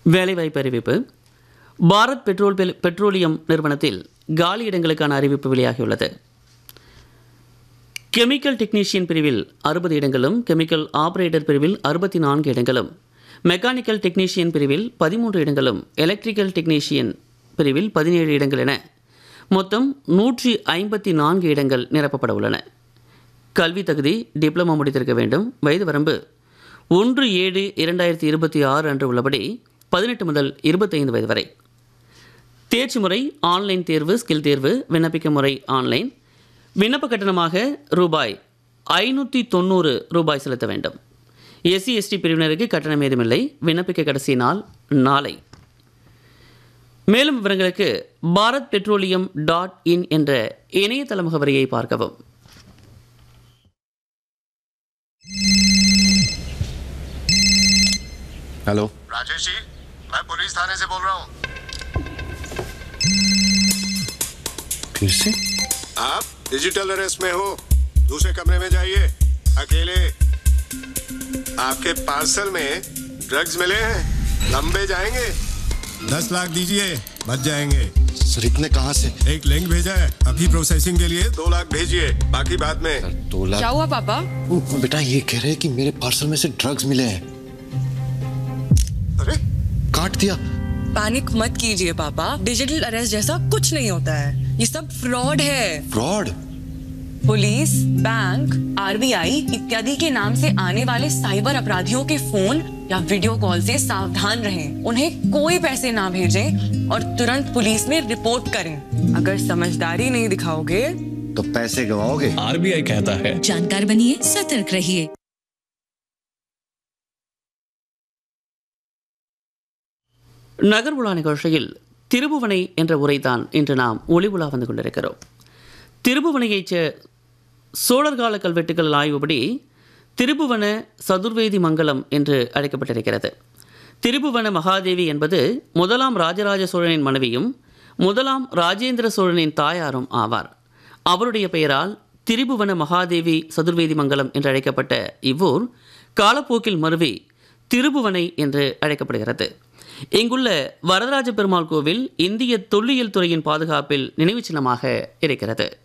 வேலைவாய்ப்பு அறிவிப்பு. பாரத் பெட்ரோலியம் நிறுவனத்தில் காலி இடங்களுக்கான அறிவிப்பு வெளியாகியுள்ளது. கெமிக்கல் டெக்னீஷியன் பிரிவில் 60 இடங்களும், கெமிக்கல் ஆபரேட்டர் பிரிவில் 64 இடங்களும், மெக்கானிக்கல் டெக்னீஷியன் பிரிவில் 13 இடங்களும், எலக்ட்ரிக்கல் டெக்னீஷியன் பிரிவில் 17 இடங்கள் என மொத்தம் 154 இடங்கள் நிரப்பப்பட உள்ளன. கல்வி தகுதி டிப்ளமோ முடித்திருக்க வேண்டும். வயது வரம்பு 1/7/2026 அன்று உள்ளபடி 18 முதல் 25 வயது வரை. தேர்ச்சி முறை ஆன்லைன் தேர்வு, ஸ்கில் தேர்வு. விண்ணப்பிக்க முறை ஆன்லைன். விண்ணப்ப கட்டணமாக ரூபாய் 590 செலுத்த வேண்டும். எஸ்சி எஸ்டி பிரிவினருக்கு கட்டணம் ஏதுமில்லை. விண்ணப்பிக்க கடைசி நாள் நாளை. மேலும் விவரங்களுக்கு பாரத் பெட்ரோலியம் .in என்ற இணையதள முகவரியை பார்க்கவும். हेलो राजेश जी, मैं पुलिस थाने से बोल रहा हूँ। फिर से आप डिजिटल अरेस्ट में हो। दूसरे कमरे में जाइए, अकेले। आपके पार्सल में ड्रग्स मिले हैं, लंबे जाएंगे। 10 लाख दीजिए, बच जाएंगे। सर इतने कहाँ से? एक लिंक भेजा है, अभी प्रोसेसिंग के लिए 2 लाख भेजिए, बाकी बाद में। सर 2 लाख? क्या हुआ पापा? बेटा ये कह रहे हैं कि मेरे पार्सल में से ड्रग्स मिले हैं। अरे काट दिया। पैनिक मत कीजिए पापा, डिजिटल अरेस्ट जैसा कुछ नहीं होता है। ये सब फ्रॉड है। फ्रॉड? पुलिस, बैंक, आरबीआई इत्यादि के नाम से आने वाले साइबर अपराधियों के फोन या वीडियो कॉल से सावधान रहें। उन्हें कोई पैसे ना भेजें और तुरंत पुलिस में रिपोर्ट करें। अगर समझदारी नहीं दिखाओगे तो पैसे गवाओगे। आरबीआई कहता है जानकार बनिए, सतर्क रहिए। நகர் உலா நிகழ்ச்சியில் திருபுவனை என்ற உரைதான் இன்று நாம் ஒளி உலா வந்து கொண்டிருக்கிறோம். திருபுவனையைச் சோழர்கால கல்வெட்டுகள் ஆய்வுபடி திருபுவன சதுர்வேதி மங்கலம் என்று அழைக்கப்பட்டிருக்கிறது. திருபுவன மகாதேவி என்பது முதலாம் ராஜராஜ சோழனின் மனைவியும் முதலாம் ராஜேந்திர சோழனின் தாயாரும் ஆவார். அவருடைய பெயரால் திரிபுவன மகாதேவி சதுர்வேதி மங்கலம் என்று அழைக்கப்பட்ட இவ்வூர் காலப்போக்கில் மருவி திருபுவனை என்று அழைக்கப்படுகிறது. இங்குள்ள வரதராஜ பெருமாள் கோவில் இந்திய தொல்லியல் துறையின் பாதுகாப்பில் நினைவுச் சின்னமாக இருக்கிறது.